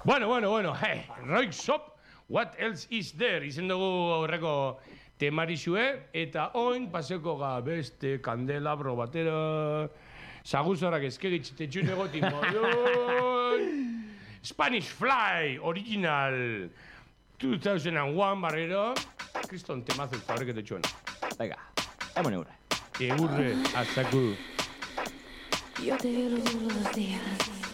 Bueno, hey, Roy Shop, what else is there? Izen dugu horreko temarixue, eta oin paseko beste kandelabro batera, zaguzorak ezkegitxite txune gotin modun, Spanish Fly, original, 2001 barrero, kriston temazo horrekete txuen. Venga, emon eurre. Eurre, azaku. Yo te veo todos los días.